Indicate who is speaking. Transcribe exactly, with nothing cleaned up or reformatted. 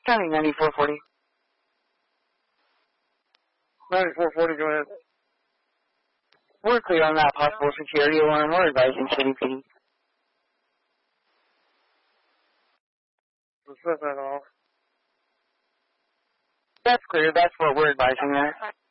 Speaker 1: County ninety-four forty.
Speaker 2: ninety-four forty, go ahead.
Speaker 1: We're clear on that possible security alarm. We're advising City P D.
Speaker 2: Let's set that off.
Speaker 1: That's clear. That's what we're advising there.